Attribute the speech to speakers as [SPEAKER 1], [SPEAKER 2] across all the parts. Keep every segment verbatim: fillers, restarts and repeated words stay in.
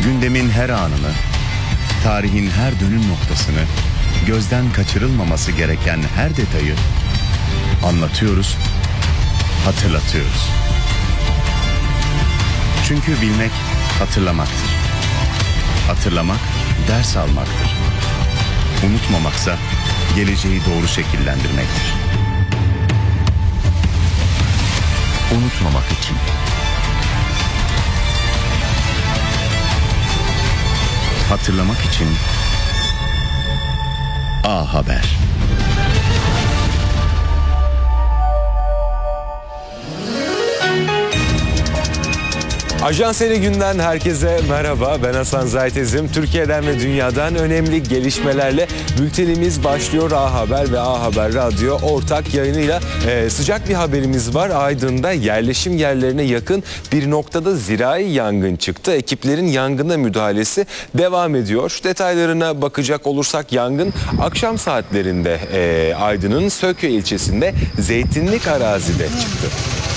[SPEAKER 1] Gündemin her anını, tarihin her dönüm noktasını, gözden kaçırılmaması gereken her detayı anlatıyoruz, hatırlatıyoruz. Çünkü bilmek hatırlamaktır. Hatırlamak ders almaktır. Unutmamaksa geleceği doğru şekillendirmektir. Unutmamak için. Hatırlamak için A Haber.
[SPEAKER 2] Ajans Yeni Günden herkese merhaba. Ben Hasan Zaytezim. Türkiye'den ve dünyadan önemli gelişmelerle bültenimiz başlıyor. A Haber ve A Haber Radyo ortak yayınıyla e, sıcak bir haberimiz var. Aydın'da yerleşim yerlerine yakın bir noktada zirai yangın çıktı. Ekiplerin yangına müdahalesi devam ediyor. Detaylarına bakacak olursak yangın akşam saatlerinde e, Aydın'ın Sököy ilçesinde zeytinlik arazide çıktı.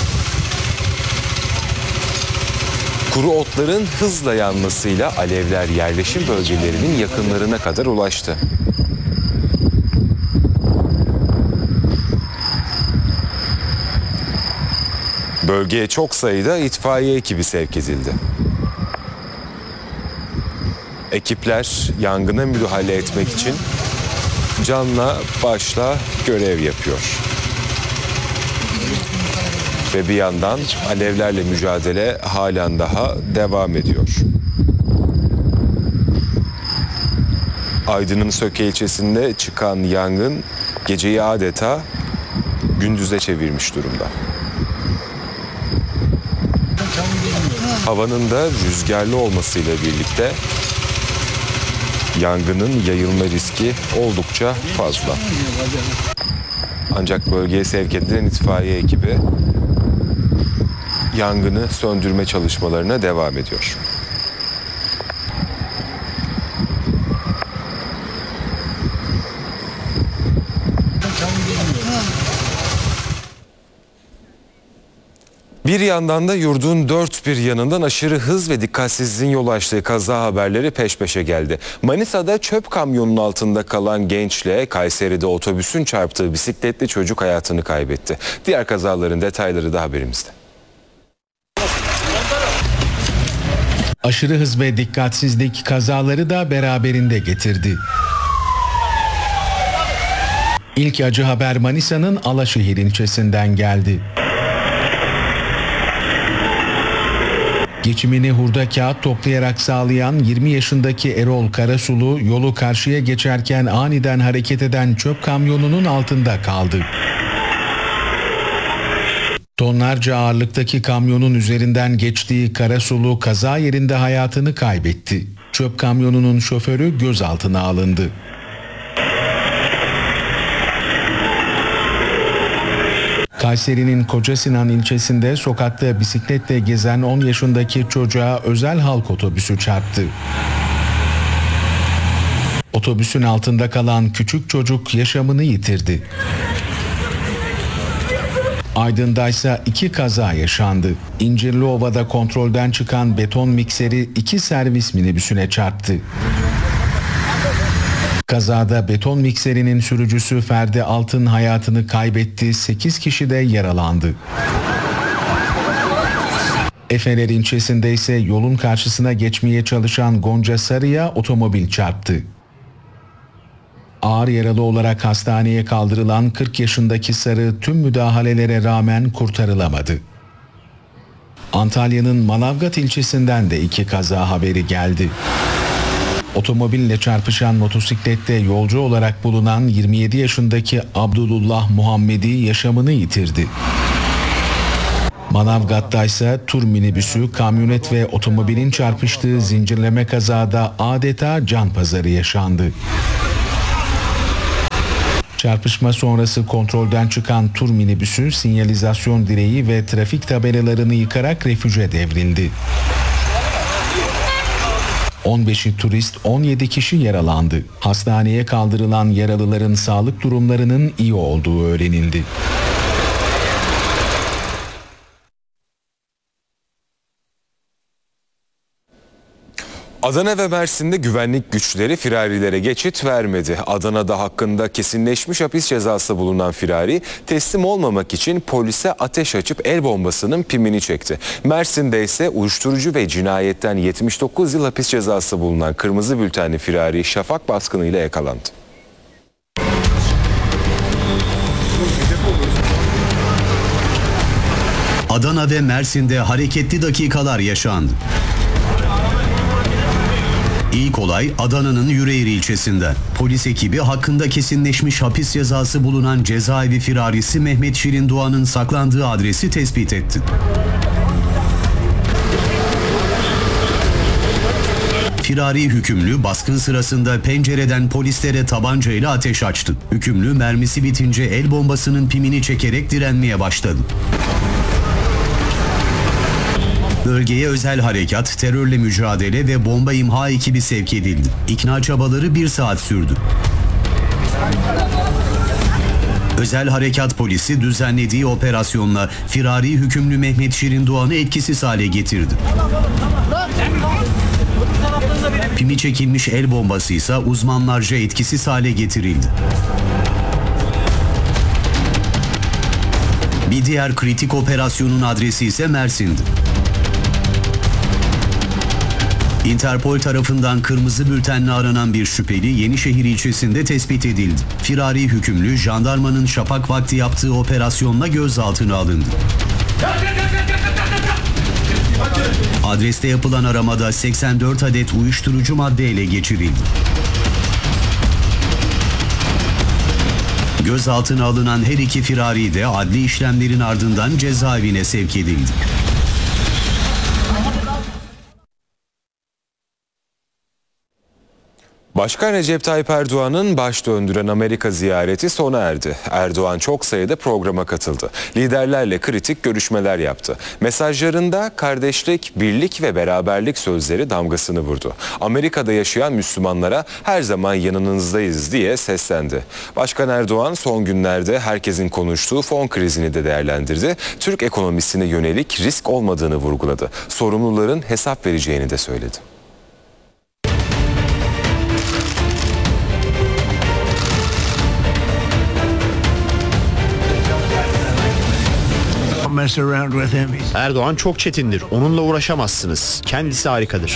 [SPEAKER 2] Kuru otların hızla yanmasıyla alevler yerleşim bölgelerinin yakınlarına kadar ulaştı. Bölgeye çok sayıda itfaiye ekibi sevk edildi. Ekipler yangına müdahale etmek için canla başla görev yapıyor. Ve bir yandan alevlerle mücadele halen daha devam ediyor. Aydın'ın Söke ilçesinde çıkan yangın geceyi adeta gündüze çevirmiş durumda. Havanın da rüzgarlı olmasıyla birlikte yangının yayılma riski oldukça fazla. Ancak bölgeye sevk edilen itfaiye ekibi yangını söndürme çalışmalarına devam ediyor. Bir yandan da yurdun dört bir yanından aşırı hız ve dikkatsizliğin yol açtığı kaza haberleri peş peşe geldi. Manisa'da çöp kamyonunun altında kalan gençle Kayseri'de otobüsün çarptığı bisikletli çocuk hayatını kaybetti. Diğer kazaların detayları da haberimizde.
[SPEAKER 3] Aşırı hız ve dikkatsizlik kazaları da beraberinde getirdi. İlk acı haber Manisa'nın Alaşehir ilçesinden geldi. Geçimini hurda kağıt toplayarak sağlayan yirmi yaşındaki Erol Karasulu yolu karşıya geçerken aniden hareket eden çöp kamyonunun altında kaldı. Tonlarca ağırlıktaki kamyonun üzerinden geçtiği Karasulu kaza yerinde hayatını kaybetti. Çöp kamyonunun şoförü gözaltına alındı. Kayseri'nin Kocasinan ilçesinde sokakta bisikletle gezen on yaşındaki çocuğa özel halk otobüsü çarptı. Otobüsün altında kalan küçük çocuk yaşamını yitirdi. Aydın'daysa iki kaza yaşandı. İncirliova'da kontrolden çıkan beton mikseri iki servis minibüsüne çarptı. Kazada beton mikserinin sürücüsü Ferdi Altın hayatını kaybetti, sekiz kişi de yaralandı. Efeler ilçesinde ise yolun karşısına geçmeye çalışan Gonca Sarı'ya otomobil çarptı. Ağır yaralı olarak hastaneye kaldırılan kırk yaşındaki Sarı tüm müdahalelere rağmen kurtarılamadı. Antalya'nın Manavgat ilçesinden de iki kaza haberi geldi. Otomobille çarpışan motosiklette yolcu olarak bulunan yirmi yedi yaşındaki Abdullah Muhammedi yaşamını yitirdi. Manavgat'ta ise tur minibüsü, kamyonet ve otomobilin çarpıştığı zincirleme kazada adeta can pazarı yaşandı. Çarpışma sonrası kontrolden çıkan tur minibüsü sinyalizasyon direği ve trafik tabelalarını yıkarak refüje devrildi. on beşi turist, on yedi kişi yaralandı. Hastaneye kaldırılan yaralıların sağlık durumlarının iyi olduğu öğrenildi.
[SPEAKER 2] Adana ve Mersin'de güvenlik güçleri firarilere geçit vermedi. Adana'da hakkında kesinleşmiş hapis cezası bulunan firari teslim olmamak için polise ateş açıp el bombasının pimini çekti. Mersin'de ise uyuşturucu ve cinayetten yetmiş dokuz yıl hapis cezası bulunan kırmızı bültenli firari şafak baskınıyla yakalandı.
[SPEAKER 4] Adana ve Mersin'de hareketli dakikalar yaşandı. İlk olay Adana'nın Yüreğir ilçesinde. Polis ekibi hakkında kesinleşmiş hapis cezası bulunan cezaevi firarisi Mehmet Şirin Doğan'ın saklandığı adresi tespit etti. Firari hükümlü baskın sırasında pencereden polislere tabancayla ateş açtı. Hükümlü mermisi bitince el bombasının pimini çekerek direnmeye başladı. Bölgeye özel harekat, terörle mücadele ve bomba imha ekibi sevk edildi. İkna çabaları bir saat sürdü. Özel harekat polisi düzenlediği operasyonla firari hükümlü Mehmet Şirin Doğan'ı etkisiz hale getirdi. Pimi çekilmiş el bombası ise uzmanlarca etkisiz hale getirildi. Bir diğer kritik operasyonun adresi ise Mersin'di. Interpol tarafından kırmızı bültenle aranan bir şüpheli Yenişehir ilçesinde tespit edildi. Firari hükümlü jandarmanın şafak vakti yaptığı operasyonla gözaltına alındı. Adreste yapılan aramada seksen dört adet uyuşturucu madde ele geçirildi. Gözaltına alınan her iki firari de adli işlemlerin ardından cezaevine sevk edildi.
[SPEAKER 2] Başkan Recep Tayyip Erdoğan'ın baş döndüren Amerika ziyareti sona erdi. Erdoğan çok sayıda programa katıldı. Liderlerle kritik görüşmeler yaptı. Mesajlarında kardeşlik, birlik ve beraberlik sözleri damgasını vurdu. Amerika'da yaşayan Müslümanlara her zaman yanınızdayız diye seslendi. Başkan Erdoğan son günlerde herkesin konuştuğu fon krizini de değerlendirdi. Türk ekonomisine yönelik risk olmadığını vurguladı. Sorumluların hesap vereceğini de söyledi.
[SPEAKER 5] Erdoğan çok çetindir. Onunla uğraşamazsınız. Kendisi harikadır.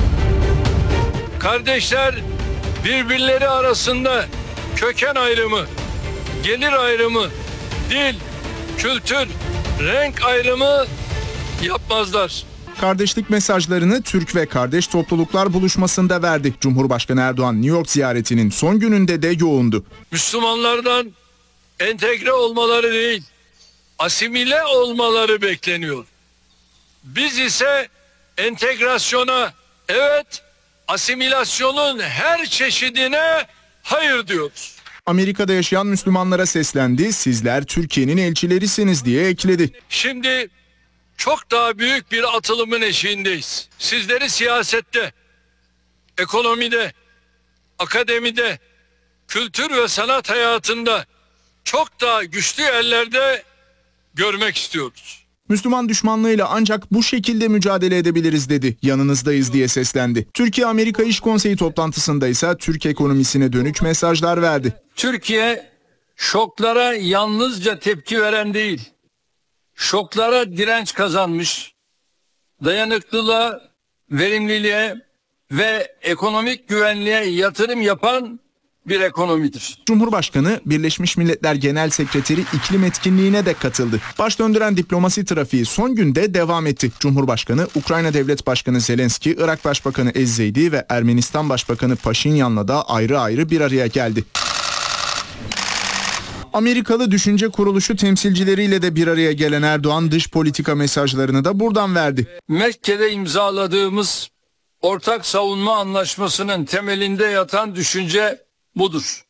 [SPEAKER 6] Kardeşler birbirleri arasında köken ayrımı, gelir ayrımı, dil, kültür, renk ayrımı yapmazlar.
[SPEAKER 7] Kardeşlik mesajlarını Türk ve kardeş topluluklar buluşmasında verdi. Cumhurbaşkanı Erdoğan New York ziyaretinin son gününde de yoğundu.
[SPEAKER 6] Müslümanlardan entegre olmaları değil, asimile olmaları bekleniyor. Biz ise entegrasyona evet, asimilasyonun her çeşidine hayır diyoruz.
[SPEAKER 7] Amerika'da yaşayan Müslümanlara seslendi. Sizler Türkiye'nin elçilerisiniz diye ekledi.
[SPEAKER 6] Şimdi çok daha büyük bir atılımın eşiğindeyiz. Sizleri siyasette, ekonomide, akademide, kültür ve sanat hayatında çok daha güçlü yerlerde görmek istiyoruz.
[SPEAKER 7] Müslüman düşmanlığıyla ancak bu şekilde mücadele edebiliriz dedi. Yanınızdayız diye seslendi. Türkiye-Amerika İş Konseyi toplantısında ise Türk ekonomisine dönük mesajlar verdi.
[SPEAKER 6] Türkiye şoklara yalnızca tepki veren değil, şoklara direnç kazanmış, dayanıklılığa, verimliliğe ve ekonomik güvenliğe yatırım yapan bir ekonomidir.
[SPEAKER 7] Cumhurbaşkanı Birleşmiş Milletler Genel Sekreteri iklim etkinliğine de katıldı. Baş döndüren diplomasi trafiği son günde devam etti. Cumhurbaşkanı Ukrayna Devlet Başkanı Zelenski, Irak Başbakanı Ez-Zeydi ve Ermenistan Başbakanı Paşinyan'la da ayrı ayrı bir araya geldi. Amerikalı düşünce kuruluşu temsilcileriyle de bir araya gelen Erdoğan dış politika mesajlarını da buradan verdi.
[SPEAKER 6] Mekke'de imzaladığımız ortak savunma anlaşmasının temelinde yatan düşünce budur.